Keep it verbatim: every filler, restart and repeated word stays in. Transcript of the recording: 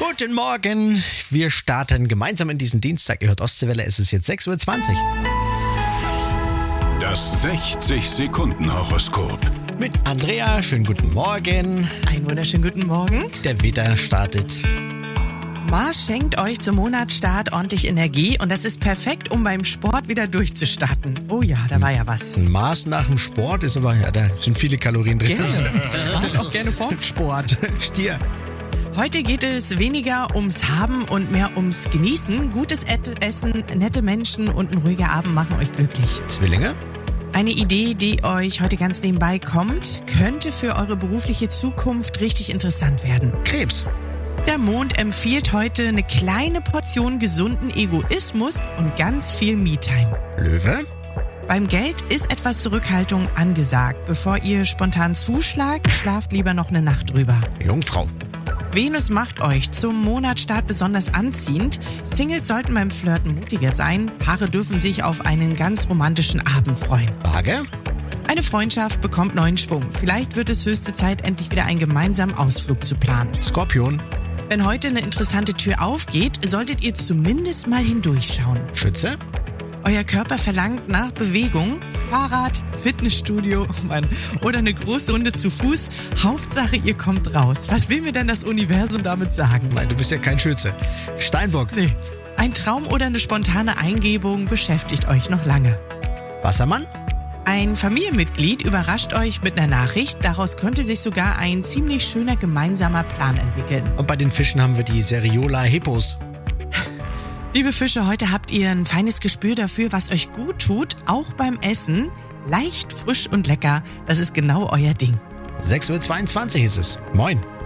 Guten Morgen, wir starten gemeinsam in diesen Dienstag. Ihr hört Ostseewelle, es ist jetzt sechs Uhr zwanzig. Das sechzig-Sekunden-Horoskop. Mit Andrea, schönen guten Morgen. Einen wunderschönen guten Morgen. Der Widder startet. Mars schenkt euch zum Monatsstart ordentlich Energie und das ist perfekt, um beim Sport wieder durchzustarten. Oh ja, da war ja was. Ein Maß nach dem Sport ist aber, ja, da sind viele Kalorien drin. Gerne. Mars auch gerne vorm Sport. Stier. Heute geht es weniger ums Haben und mehr ums Genießen. Gutes Essen, nette Menschen und ein ruhiger Abend machen euch glücklich. Zwillinge. Eine Idee, die euch heute ganz nebenbei kommt, könnte für eure berufliche Zukunft richtig interessant werden. Krebs. Der Mond empfiehlt heute eine kleine Portion gesunden Egoismus und ganz viel Me-Time. Löwe. Beim Geld ist etwas Zurückhaltung angesagt. Bevor ihr spontan zuschlagt, schlaft lieber noch eine Nacht drüber. Jungfrau. Venus macht euch zum Monatsstart besonders anziehend. Singles sollten beim Flirten mutiger sein. Paare dürfen sich auf einen ganz romantischen Abend freuen. Waage. Eine Freundschaft bekommt neuen Schwung. Vielleicht wird es höchste Zeit, endlich wieder einen gemeinsamen Ausflug zu planen. Skorpion. Wenn heute eine interessante Tür aufgeht, solltet ihr zumindest mal hindurchschauen. Schütze. Euer Körper verlangt nach Bewegung, Fahrrad, Fitnessstudio, oh Mann, oder eine große Runde zu Fuß. Hauptsache, ihr kommt raus. Was will mir denn das Universum damit sagen? Nein, du bist ja kein Schütze. Steinbock. Nee. Ein Traum oder eine spontane Eingebung beschäftigt euch noch lange. Wassermann. Ein Familienmitglied überrascht euch mit einer Nachricht. Daraus könnte sich sogar ein ziemlich schöner gemeinsamer Plan entwickeln. Und bei den Fischen haben wir die Seriola Hippos. Liebe Fische, heute habt ihr ein feines Gespür dafür, was euch gut tut, auch beim Essen. Leicht, frisch und lecker, das ist genau euer Ding. sechs Uhr zweiundzwanzig ist es. Moin.